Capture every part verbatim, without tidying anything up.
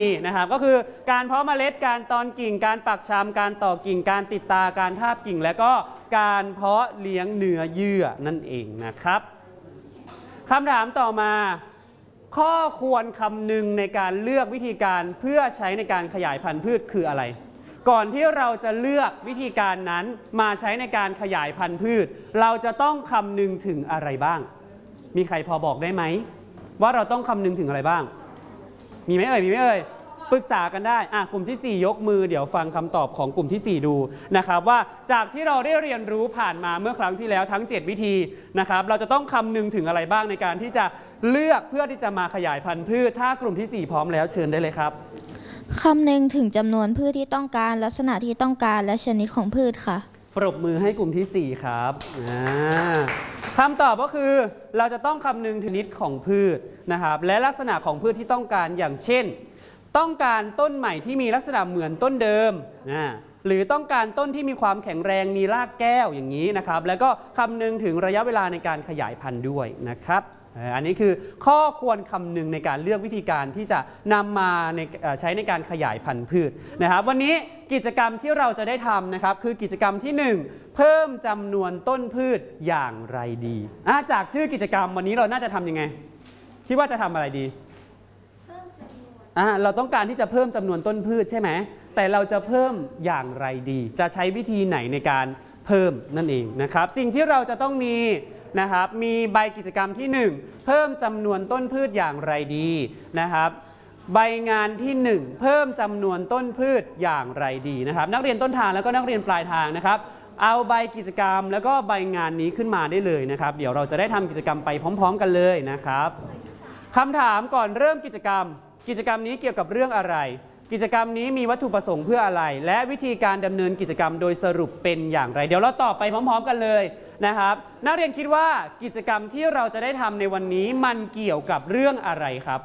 นี่นะครับก็คือการเพาะเมล็ดการตอนกิ่งการปักชำการต่อกิ่งการติดตาการทาบกิ่งและก็การเพาะเลี้ยงเนื้อเยื่อนั่นเองนะครับคำถามต่อมาข้อควรคำนึงในการเลือกวิธีการเพื่อใช้ในการขยายพันธุ์พืชคืออะไรก่อนที่เราจะเลือกวิธีการนั้นมาใช้ในการขยายพันธุ์พืชเราจะต้องคำนึงถึงอะไรบ้างมีใครพอบอกได้ไหมว่าเราต้องคำนึงถึงอะไรบ้างมีไหมเอ่ยมีไหมเอ่ยปรึกษากันได้อ่ะกลุ่มที่สี่ยกมือเดี๋ยวฟังคำตอบของกลุ่มที่สี่ดูนะครับว่าจากที่เราได้เรียนรู้ผ่านมาเมื่อครั้งที่แล้วทั้งเจ็ดวิธีนะครับเราจะต้องคำนึงถึงอะไรบ้างในการที่จะเลือกเพื่อที่จะมาขยายพันธุ์พืชถ้ากลุ่มที่สี่พร้อมแล้วเชิญได้เลยครับคำนึงถึงจำนวนพืชที่ต้องการลักษณะที่ต้องการและชนิดของพืชค่ะปรบมือให้กลุ่มที่สี่ครับคำตอบก็คือเราจะต้องคำนึงถึงชนิดของพืชนะครับและลักษณะของพืชที่ต้องการอย่างเช่นต้องการต้นใหม่ที่มีลักษณะเหมือนต้นเดิมนะหรือต้องการต้นที่มีความแข็งแรงมีรากแก้วอย่างนี้นะครับแล้วก็คำนึงถึงระยะเวลาในการขยายพันธุ์ด้วยนะครับอันนี้คือข้อควรคำนึงในการเลือกวิธีการที่จะนำมาในใช้ในการขยายพันธุ์พืชนะครับวันนี้กิจกรรมที่เราจะได้ทำนะครับคือกิจกรรมที่หนึ่งเพิ่มจำนวนต้นพืชอย่างไรดีจากชื่อกิจกรรมวันนี้เราน่าจะทำยังไงคิดว่าจะทำอะไรดีอ่าเราต้องการที่จะเพิ่มจำนวนต้นพืชใช่ไหมแต่เราจะเพิ่มอย่างไรดีจะใช้วิธีไหนในการเพิ่มนั่นเองนะครับสิ่งที่เราจะต้องมีนะครับมีใบกิจกรรมที่หนึ่งเพิ่มจำนวนต้นพืชอย่างไรดีนะครับใบงานที่หนึ่งเพิ่มจำนวนต้นพืชอย่างไรดีนะครับนักเรียนต้นทางแล้วก็นักเรียนปลายทางนะครับเอาใบกิจกรรมแล้วก็ใบงานนี้ขึ้นมาได้เลยนะครับเดี๋ยวเราจะได้ทำกิจกรรมไปพร้อมๆกันเลยนะครับคำถามก่อนเริ่มกิจกรรมกิจกรรมนี้เกี่ยวกับเรื่องอะไรกิจกรรมนี้มีวัตถุประสงค์เพื่ออะไรและวิธีการดำเนินกิจกรรมโดยสรุปเป็นอย่างไรเดี๋ยวเราตอบไปพร้อมๆกันเลยนะครับนักเรียนคิดว่ากิจกรรมที่เราจะได้ทำในวันนี้มันเกี่ยวกับเรื่องอะไรครับ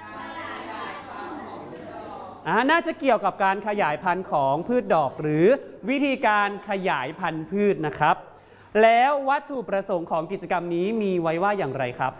อ่าน่าจะเกี่ยวกับการขยายพันธุ์ของพืชดอกหรือวิธีการขยายพันธุ์พืชนะครับแล้ววัตถุประสงค์ของกิจกรรมนี้มีไว้ว่าอย่างไรครับ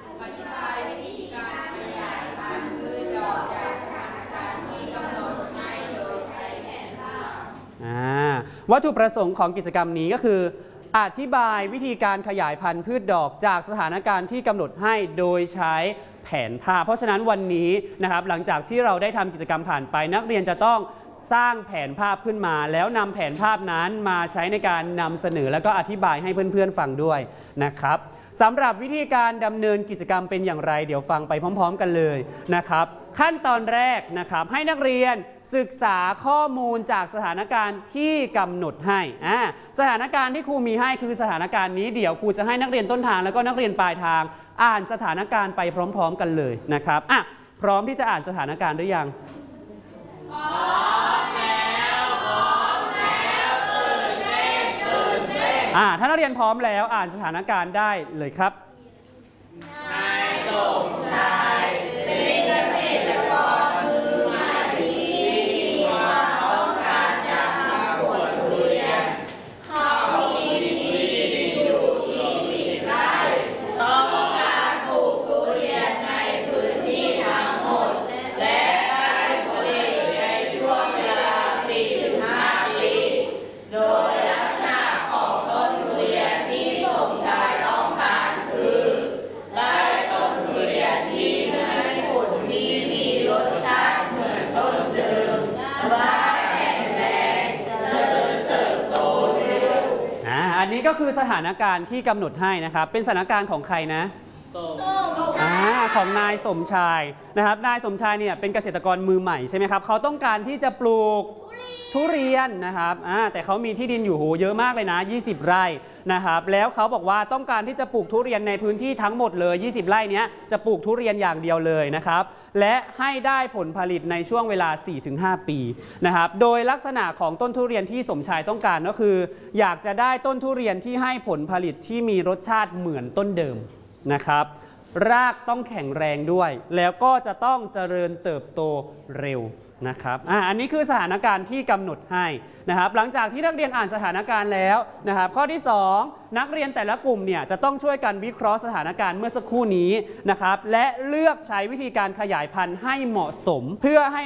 วัตถุประสงค์ของกิจกรรมนี้ก็คืออธิบายวิธีการขยายพันธุ์พืชดอกจากสถานการณ์ที่กำหนดให้โดยใช้แผนภาพเพราะฉะนั้นวันนี้นะครับหลังจากที่เราได้ทำกิจกรรมผ่านไปนักเรียนจะต้องสร้างแผนภาพขึ้นมาแล้วนำแผนภาพนั้นมาใช้ในการนำเสนอแล้วก็อธิบายให้เพื่อนๆฟังด้วยนะครับสำหรับวิธีการดำเนินกิจกรรมเป็นอย่างไรเดี๋ยวฟังไปพร้อมๆกันเลยนะครับขั้นตอนแรกนะครับให้นักเรียนศึกษาข้อมูลจากสถานการณ์ที่กำหนดให้อ่าสถานการณ์ที่ครูมีให้คือสถานการณ์นี้เดี๋ยวครูจะให้นักเรียนต้นทางแล้วก็นักเรียนปลายทางอ่านสถานการณ์ไปพร้อมๆกันเลยนะครับอ่ะพร้อมที่จะอ่านสถานการณ์หรือยังพร้อมแล้วพร้อมแล้วตื่นเต้นตื่นเต้นอ่าถ้านักเรียนพร้อมแล้วอ่านสถานการณ์ได้เลยครับนายสมชายเป็นเกษตรกรมือใหม่ที่มีความต้องการจะทำสวนทุเรียนเขามีที่ดินอยู่สี่สิบไร่ต้องการปลูกทุเรียนในพื้นที่ทั้งหมดและได้ผลผลิตในช่วงเวลา สี่ถึงห้า ปีโดยลักษณะของต้นทุเรียนที่สมชายต้องการคือได้ต้นทุเรียนที่ให้ผลที่มีรสชาติเหมือนต้นเดิมว่าแข็งแรงเจริญเติบโตเร็วอ่าอันนี้ก็คือสถานการณ์ที่กำหนดให้นะครับเป็นสถานการณ์ของใครนะอ่าของนายสมชายนะครับนายสมชายเนี่ยเป็นเกษตรกรมือใหม่ใช่ไหมครับเขาต้องการที่จะปลูกทุเรียนนะครับอ่าแต่เขามีที่ดินอยู่โหเยอะมากเลยนะยี่สิบไร่นะครับแล้วเขาบอกว่าต้องการที่จะปลูกทุเรียนในพื้นที่ทั้งหมดเลยยี่สิบไร่นี้จะปลูกทุเรียนอย่างเดียวเลยนะครับและให้ได้ผลผลิตในช่วงเวลา สี่ถึงห้า ปีนะครับโดยลักษณะของต้นทุเรียนที่สมชายต้องการก็คืออยากจะได้ต้นทุเรียนที่ให้ผลผลิตที่มีรสชาติเหมือนต้นเดิมนะครับรากต้องแข็งแรงด้วยแล้วก็จะต้องเจริญเติบโตเร็วนะครับอ่าอันนี้คือสถานการณ์ที่กำหนดให้นะครับหลังจากที่นักเรียนอ่านสถานการณ์แล้วนะครับข้อที่สองนักเรียนแต่ละกลุ่มเนี่ยจะต้องช่วยกันวิเคราะห์สถานการณ์เมื่อสักครู่นี้นะครับและเลือกใช้วิธีการขยายพันธุ์ให้เหมาะสมเพื่อให้